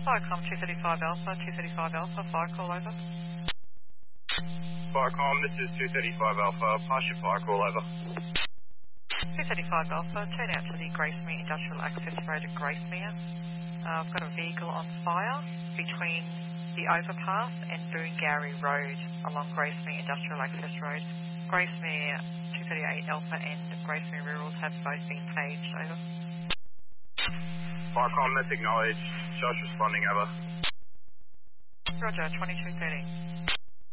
Firecom 235 Alpha, 235 Alpha, fire call over. Firecom, this is 235 Alpha, pass your fire call over. 235 Alpha, turn out to the Gracemere Industrial Access Road at Gracemere. I've got a vehicle on fire between the overpass and Boongary Road along Gracemere Industrial Access Road. Gracemere 238 Alpha and Gracemere Rurals have both been paged, over. Firecom, that's acknowledged. Josh responding, over. Roger, 2230.